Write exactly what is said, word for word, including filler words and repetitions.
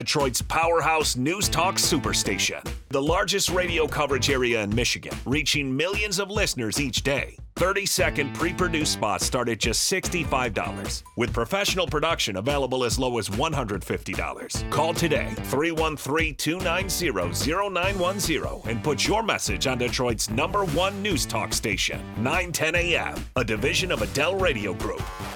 Detroit's powerhouse news talk superstation. The largest radio coverage area in Michigan, reaching millions of listeners each day. thirty-second pre-produced spots start at just sixty-five dollars, with professional production available as low as one hundred fifty dollars. Call today, three one three, two nine zero, zero nine one zero, and put your message on Detroit's number one news talk station, nine ten A M, a division of Adele Radio Group.